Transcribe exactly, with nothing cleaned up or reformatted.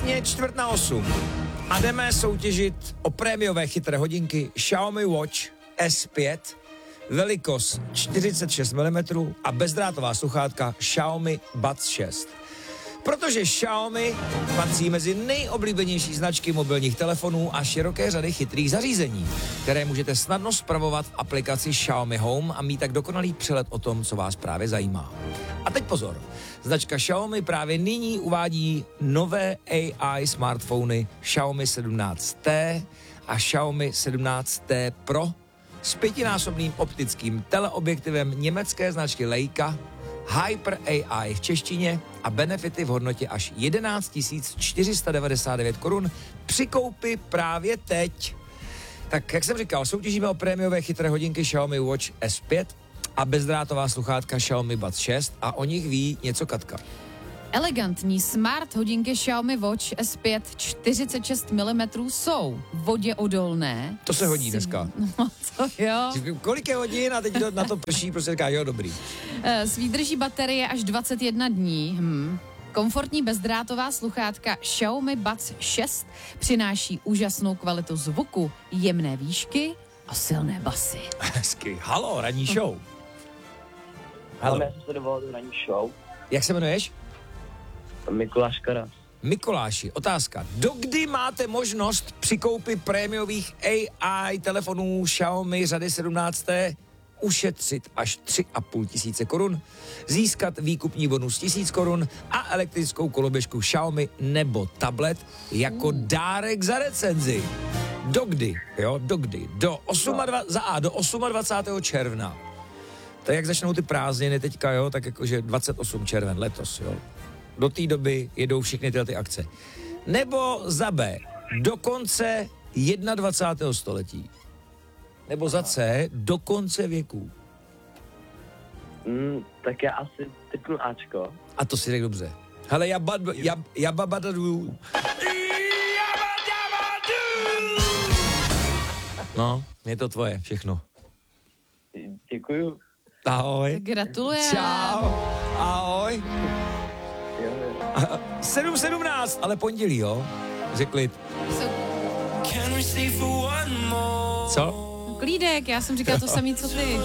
Přesně čtvrt na osm. A jdeme soutěžit o prémiové chytré hodinky Xiaomi Watch S pět, velikost čtyřicet šest milimetrů a bezdrátová sluchátka Xiaomi Buds šest. Protože Xiaomi patří mezi nejoblíbenější značky mobilních telefonů a široké řady chytrých zařízení, které můžete snadno spravovat v aplikaci Xiaomi Home a mít tak dokonalý přehled o tom, co vás právě zajímá. A teď pozor, značka Xiaomi právě nyní uvádí nové A I smartfony Xiaomi sedmnáct T a Xiaomi sedmnáct T Pro s pětinásobným optickým teleobjektivem německé značky Leica, Hyper A I v češtině a benefity v hodnotě až jedenáct tisíc čtyři sta devadesát devět korun při koupi právě teď. Tak jak jsem říkal, soutěžíme o prémiové chytré hodinky Xiaomi Watch S pět a bezdrátová sluchátka Xiaomi Buds šest a o nich ví něco Katka. Elegantní smart hodinky Xiaomi Watch S pět čtyřicet šest milimetrů jsou voděodolné. To se hodí dneska. No to jo. Kolik je hodin a teď to, na to prší, prostě říká, jo, dobrý. S výdrží baterie až dvacet jedna dní. Hm. Komfortní bezdrátová sluchátka Xiaomi Buds šest přináší úžasnou kvalitu zvuku, jemné výšky a silné basy. Hezky. Halo, ranní show. Halo. Já jsem se dovolal do ranní show. Jak se jmenuješ? Mikuláš Karas. Mikuláši, otázka. Dokdy máte možnost při koupi prémiových A I telefonů Xiaomi řady sedmnáct T ušetřit až tři a půl tisíce korun, získat výkupní bonus tisíc korun a elektrickou koloběžku Xiaomi nebo tablet jako mm. dárek za recenzi? Dokdy, jo, dokdy? Do dvacátého za A, do dvacátého osmého června. Tak jak začnou ty prázdniny teďka, jo, tak jakože dvacátého osmého červen letos, jo. Do té doby jedou všechny tyhle ty akce. Nebo za B, do konce dvacátého prvního století. Nebo za C, do konce věků. Mm, tak já asi typnu Ačko. A to si řekl dobře. Hele, já bad, já, já babadadu. No, je to tvoje, všechno. Děkuju. Ahoj. Gratulujem. Čau. Ahoj. sedm sedmnáct, ale pondělí, jo? Řekli. Co? Klídek, já jsem říkala to samý, co ty.